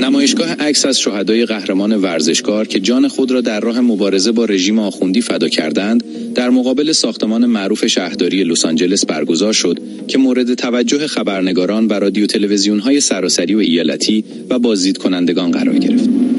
نمایشگاه عکس از شهدای قهرمان ورزشکار که جان خود را در راه مبارزه با رژیم آخوندی فدا کردند، در مقابل ساختمان معروف شهرداری لس آنجلس برگزار شد که مورد توجه خبرنگاران و رادیو تلویزیون‌های سراسری و ایالتی و بازدید کنندگان قرار گرفت.